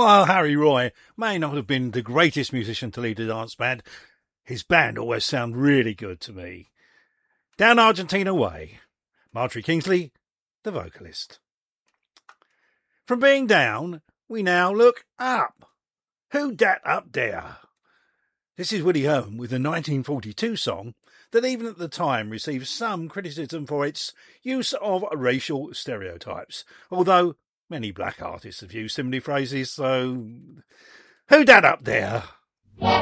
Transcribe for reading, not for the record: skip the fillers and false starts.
While Harry Roy may not have been the greatest musician to lead a dance band, his band always sound really good to me. Down Argentina Way, Marjorie Kingsley, the vocalist. From being down, we now look up. Who dat up there? This is Woody Herman with a 1942 song that even at the time received some criticism for its use of racial stereotypes, although many black artists have used similar phrases, so who dat up there?